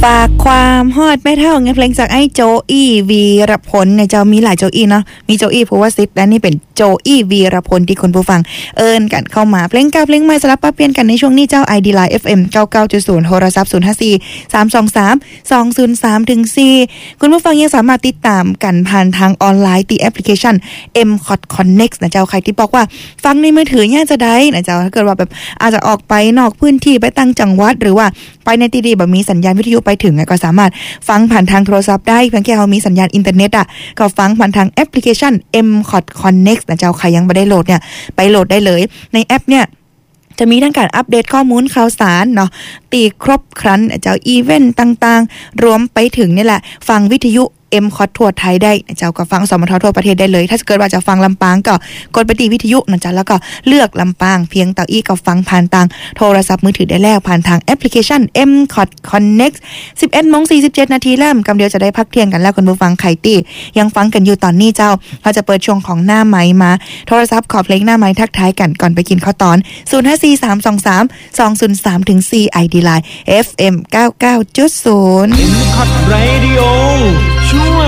ฝากความฮอดแม่เท่าเงี้ยเพลงจากไอ้โจอี้วีรพลเนี่ยจะมีหลายโจอี้เนาะมีโจอี้ภูวสิทธิ์และนี่เป็นโจอี้วีรพลที่คนผู้ฟังเอิ้นกันเข้ามาเพลงเก่าเพลงใหม่สลับปะเปลี่ยนกันในช่วงนี้เจ้า ID Line FM 99.0 โทรศัพท์054 323 203ถึง4คุณผู้ฟังยังสามารถติดตามกันผ่านทางออนไลน์ที่แอปพลิเคชัน M-KOT Connect นะเจ้าใครที่บอกว่าฟังในมือถือยากจะได้นะเจ้าถ้าเกิดว่าแบบอาจจะออกไปนอกพื้นที่ไปตั้งจังหวัดหรือว่าไปในที่ดีแบบมีสัญญาณวิทยุไปถึงก็สามารถฟังผ่านทางโทรศัพท์ได้เพียงแค่เรามีสัญญาณอินเทอร์เน็ตก็ฟังผ่านทางแอปพลิเคชัน M-KOT Connect นะเจ้าใครยังไม่ได้โหลดเนี่ยไปโหลดได้เลยในแอปเนี่ยจะมีทั้งการอัปเดตข้อมูลข่าวสารเนาะตีครบครันเจ้าอีเวนต์ต่างๆรวมไปถึงนี่แหละฟังวิทยุM-KOT ทั่วไทยได้เจ้าก็ฟังสมททั่วประเทศได้เลยถ้าเกิดว่าจะฟังลำปางก็กดไปที่วิทยุนะจ๊ะแล้วก็เลือกลำปางเพียงเต่าอี้ก็ฟังผ่านทางโทรศัพท์มือถือได้แล้วผ่านทางแอปพลิเคชัน M-KOT Connect 11:47 นาทีแล้วกำเดียวจะได้พักเที่ยงกันแล้วคุณผู้ฟังไข่ตี้ยังฟังกันอยู่ตอนนี้เจ้าเราจะเปิดช่วงของหน้าไม้มาโทรศัพท์ขอเพลงหน้าไม้ทักทายกันก่อนไปกินข้าวตอน054-323-203ถึง4 ID Line FM 99.0 M-KOT Radio ช่วย